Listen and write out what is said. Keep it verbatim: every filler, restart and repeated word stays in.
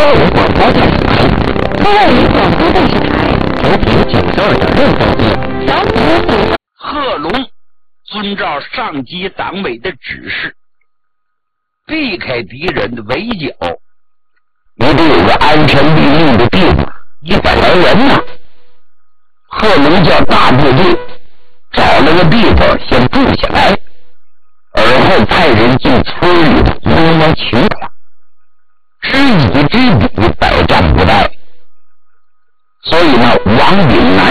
国语广播电视台，国语广播电视台，调频九十二点六兆赫，调频九十。 贺龙遵照上级党委的指示，避开敌人的围剿， 一定有个安全立命的地方，一百来人呢。贺龙叫大部队找了个地方先住下来，而后派人进村里摸摸情况，知己知彼，百战不殆。所以呢，王炳南